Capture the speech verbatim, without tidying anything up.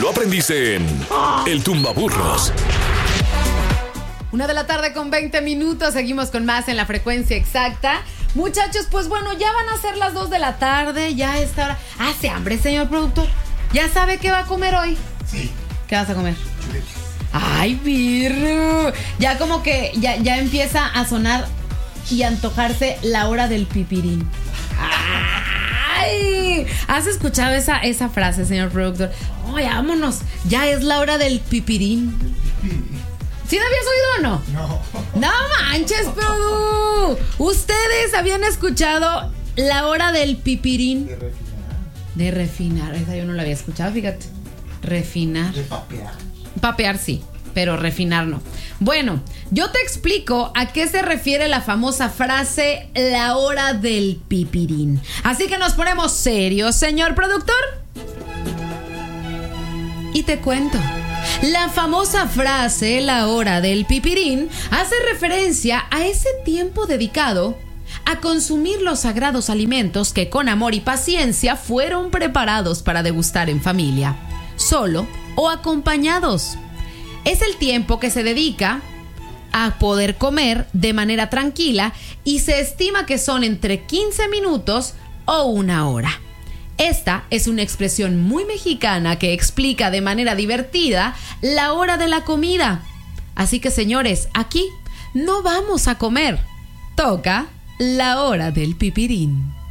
Lo aprendiste en El Tumbaburros. Una de la tarde con veinte minutos. Seguimos con más en la frecuencia exacta. Muchachos, pues bueno, ya van a ser las dos de la tarde. Ya está hora. ¿Hace hambre, señor productor? ¿Ya sabe qué va a comer hoy? Sí. ¿Qué vas a comer? Chuleta. Ay, birru. Ya como que ya, ya empieza a sonar y antojarse la hora del pipirín. Ay, ¿has escuchado esa, esa frase, señor productor? Oye, vámonos. Ya es la hora del pipirín. ¿Sí lo habías oído o no? No. No manches, Produ. ¿Ustedes habían escuchado la hora del pipirín? De refinar. De refinar. Esa yo no la había escuchado, fíjate. Refinar. De papear. Papear sí, pero refinar no. Bueno, yo te explico a qué se refiere la famosa frase la hora del pipirín. Así que nos ponemos serios, señor productor. Y te cuento. La famosa frase la hora del pipirín hace referencia a ese tiempo dedicado a consumir los sagrados alimentos que con amor y paciencia fueron preparados para degustar en familia, solo o acompañados. Es el tiempo que se dedica a poder comer de manera tranquila y se estima que son entre quince minutos o una hora. Esta es una expresión muy mexicana que explica de manera divertida la hora de la comida. Así que, señores, aquí no vamos a comer. Toca la hora del pipirín.